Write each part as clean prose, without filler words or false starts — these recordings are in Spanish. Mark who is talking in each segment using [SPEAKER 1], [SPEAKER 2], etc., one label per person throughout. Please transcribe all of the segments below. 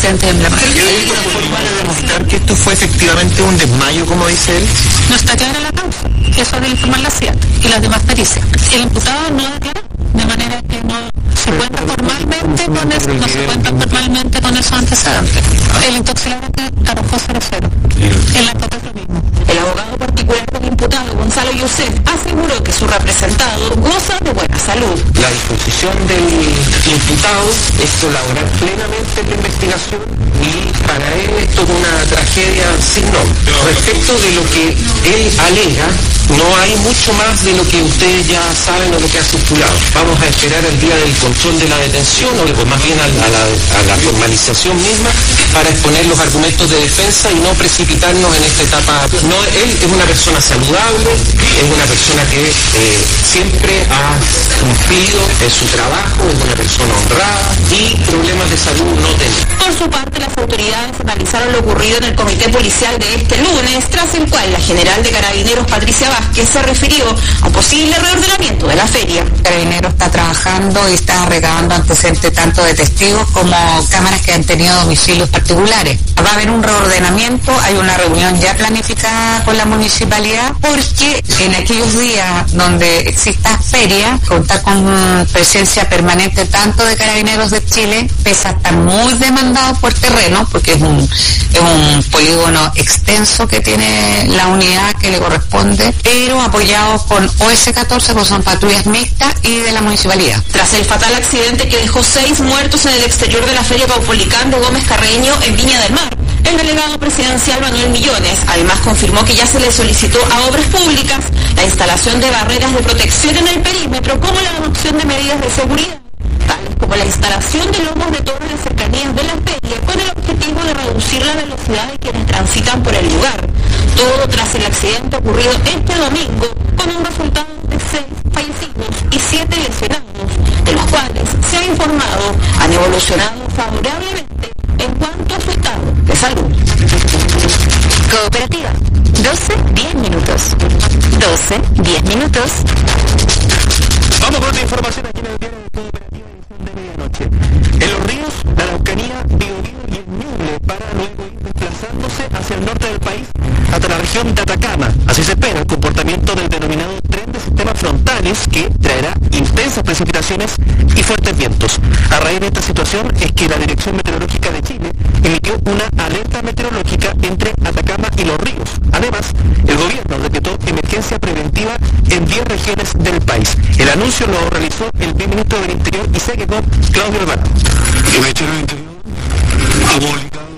[SPEAKER 1] presentes en la marcha.
[SPEAKER 2] ¿Hay alguna forma de demostrar que esto fue efectivamente un desmayo, como dice él?
[SPEAKER 1] No está clara la causa, eso debe informar la CIAT y las demás pericias. El imputado no declaró, de manera que no se cuenta formalmente con esos antecedentes. El intoxicante arrojó 0-0. El narcotráfico es lo mismo.
[SPEAKER 3] El abogado particular del imputado, Gonzalo Youssef, aseguró que su representado goza de buena salud.
[SPEAKER 4] La disposición del imputado es colaborar plenamente en la investigación y para él esto es una tragedia sin nombre. Respecto de lo que él alega, no hay mucho más de lo que ustedes ya saben o lo que ha circulado. Vamos a esperar el día del control de la detención o más bien a la formalización misma para exponer los argumentos de defensa y no precipitarnos en esta etapa. No, él es una persona saludable, es una persona que siempre ha cumplido en su trabajo, es una persona honrada y problemas de salud no tiene.
[SPEAKER 3] Por su parte, las autoridades analizaron lo ocurrido en el comité policial de este lunes, tras el cual la general de Carabineros, Patricia Vázquez, se refirió a un posible reordenamiento de la feria.
[SPEAKER 5] Carabineros está trabajando y está recabando antecedentes tanto de testigos como cámaras que han tenido domicilios particulares. Va a haber un reordenamiento, hay una reunión ya planificada con la municipalidad, porque en aquellos días donde exista feria, contar con presencia permanente tanto de Carabineros de Chile, pese a estar muy demandado por terreno, porque es un polígono extenso que tiene la unidad que le corresponde, pero apoyados con OS-14, que son patrullas mixtas, y de la municipalidad.
[SPEAKER 3] Tras el fatal accidente que dejó 6 muertos en el exterior de la Feria Caupolicán de Gómez Carreño en Viña del Mar, el delegado presidencial Manuel Millones además confirmó que ya se le solicitó a Obras Públicas la instalación de barreras de protección en el perímetro, como la adopción de medidas de seguridad, tales como la instalación de lomos de torre en las cercanías de la feria, con el objetivo de reducir la velocidad de quienes transitan por el lugar. Todo tras el accidente ocurrido este domingo, con un resultado de 6 fallecidos y 7 lesionados, de los cuales se ha informado han evolucionado favorablemente en cuanto a su estado de salud.
[SPEAKER 6] Cooperativa, 12-10 minutos. 12-10 minutos.
[SPEAKER 2] Vamos con otra información aquí en el diario de Cooperativa, edición de medianoche. En Los Ríos, la Araucanía, Biobío y el Ñuble para luego ir desplazándose hacia el norte del país hasta la región de Atacama. Así se espera el comportamiento del denominado tren de sistemas frontales, que traerá intensas precipitaciones y fuertes vientos. A raíz de esta situación es que la Dirección Meteorológica de Chile emitió una alerta meteorológica entre Atacama y Los Ríos. Además, el gobierno decretó emergencia preventiva en 10 regiones del país. El anuncio lo realizó el ministro del Interior y se quedó Claudio Alvarado.
[SPEAKER 7] El Ministerio del Interior ha publicado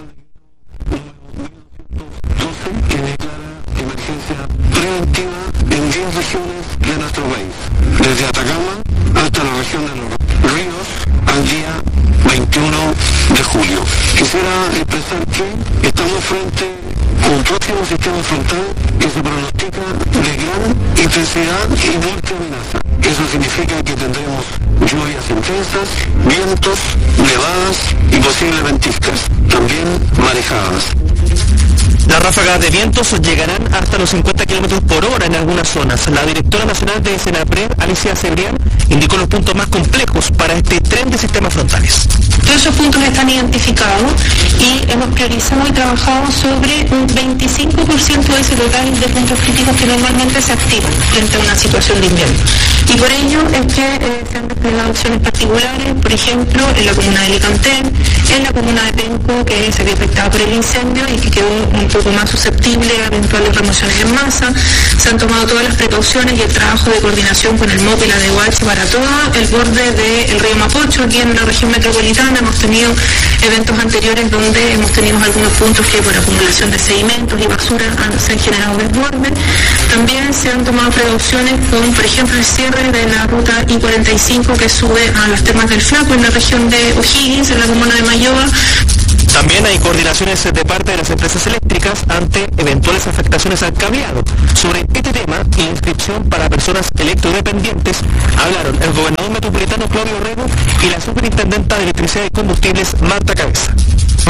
[SPEAKER 7] que declara emergencia preventiva en 10 regiones de nuestro país, desde Atacama hasta la región de Los Ríos al día 21 de julio. Quisiera expresar que estamos frente a un próximo sistema frontal que se pronostica de gran intensidad y muerte amenaza. Eso significa que tendremos lluvias intensas, vientos, nevadas y posibles ventiscas, también marejadas.
[SPEAKER 2] Las ráfagas de vientos llegarán hasta los 50 km por hora en algunas zonas. La directora nacional de Senapred, Alicia Cebrián, indicó los puntos más complejos para este tren de sistemas frontales.
[SPEAKER 1] Todos esos puntos están identificados y hemos priorizado y trabajado sobre un 25% de ese total de puntos críticos que normalmente se activan frente a una situación de invierno. Y por ello es que se han desplegado acciones particulares, por ejemplo, en la comuna de Licantén, en la comuna de Penco, que se vio afectada por el incendio y que quedó un poco más susceptible a eventuales remociones en masa. Se han tomado todas las precauciones y el trabajo de coordinación con el MOP y la DUH para todo el borde del río Mapocho. Aquí en la región metropolitana hemos tenido eventos anteriores donde hemos tenido algunos puntos que por acumulación de sedimentos y basura se han generado desbordes. También se han tomado precauciones con, por ejemplo, el cierre de la ruta I-45 que sube a las Termas del Flaco en la región de O'Higgins, en la comuna de Mayoa.
[SPEAKER 2] También hay coordinaciones de parte de las empresas eléctricas ante eventuales afectaciones al cableado. Sobre este tema y inscripción para personas electrodependientes hablaron el gobernador metropolitano Claudio Rego y la superintendenta de Electricidad y Combustibles Marta Cabeza.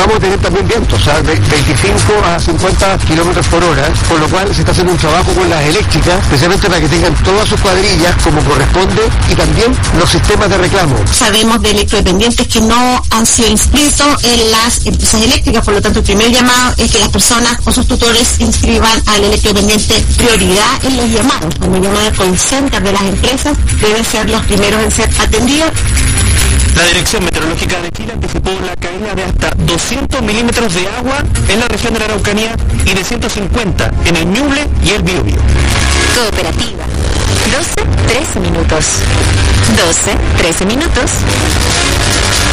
[SPEAKER 8] vamos a tener también vientos, 25 a 50 kilómetros por hora, por lo cual se está haciendo un trabajo con las eléctricas, precisamente para que tengan todas sus cuadrillas como corresponde y también los sistemas de reclamo.
[SPEAKER 9] Sabemos de electrodependientes que no han sido inscritos en las empresas eléctricas, por lo tanto el primer llamado es que las personas o sus tutores inscriban al electrodependiente prioridad en los llamados. Cuando llaman al call center de las empresas deben ser los primeros en ser atendidos.
[SPEAKER 2] La Dirección Meteorológica de Chile anticipó la caída de hasta 200 milímetros de agua en la región de la Araucanía y de 150 en el Ñuble y el Biobío.
[SPEAKER 6] Cooperativa. 12, 13 minutos. 12, 13 minutos.